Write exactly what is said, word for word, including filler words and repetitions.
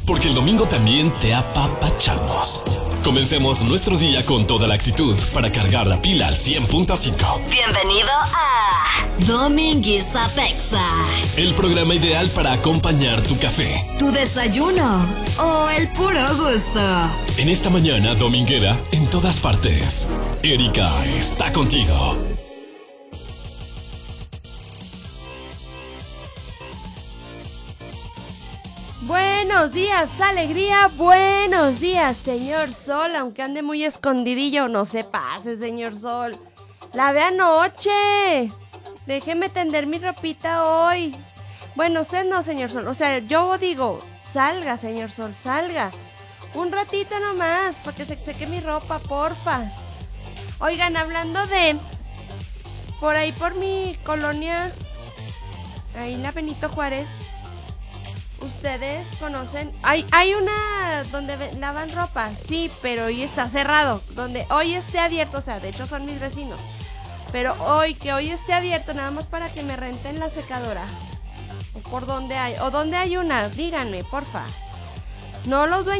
porque el domingo también te apapachamos. Comencemos nuestro día con toda la actitud para cargar la pila al cien punto cinco. Bienvenido a Dominguiza Pexa, el programa ideal para acompañar tu café, tu desayuno o el puro gusto. En esta mañana dominguera, en todas partes, Erika está contigo. Buenos días, alegría, buenos días, señor Sol, aunque ande muy escondidillo, no se pase, señor Sol. La ve anoche. Déjeme tender mi ropita hoy. Bueno, usted no, señor Sol, o sea, yo digo, salga, señor Sol, salga. Un ratito nomás, para que se seque mi ropa, porfa. Oigan, hablando de, por ahí por mi colonia, ahí en la Benito Juárez, ¿ustedes conocen? Hay, hay una donde lavan ropa, sí, pero hoy está cerrado. Donde hoy esté abierto, o sea, de hecho son mis vecinos. Pero hoy, que hoy esté abierto, nada más para que me renten la secadora. O por donde hay, o donde hay una, díganme, porfa. No los dueños.